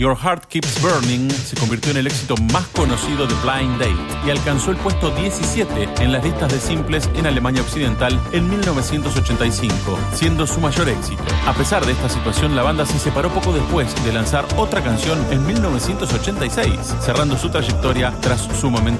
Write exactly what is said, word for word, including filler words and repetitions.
Your Heart Keeps Burning se convirtió en el éxito más conocido de Blind Date y alcanzó el puesto diecisiete en las listas de simples en Alemania Occidental en mil novecientos ochenta y cinco, siendo su mayor éxito. A pesar de esta situación, la banda se separó poco después de lanzar otra canción en mil novecientos ochenta y seis, cerrando su trayectoria tras su momento